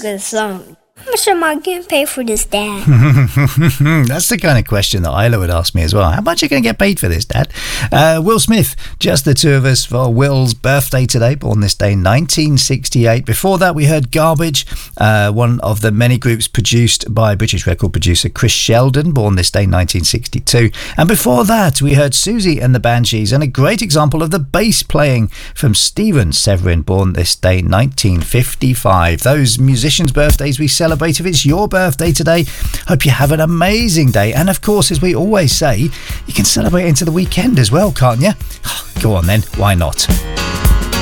good song. How much am I getting paid for this, Dad? That's the kind of question that Isla would ask me as well. How much are you going to get paid for this, Dad? Will Smith, just the two of us for Will's birthday today, born this day, 1968. Before that, we heard Garbage, one of the many groups produced by British record producer Chris Sheldon, born this day, 1962. And before that, we heard Susie and the Banshees, and a great example of the bass playing from Stephen Severin, born this day, 1955. Those musicians' birthdays we celebrate. If it's your birthday today, hope you have an amazing day. And of course, as we always say, you can celebrate into the weekend as well, can't you? Go on then, why not?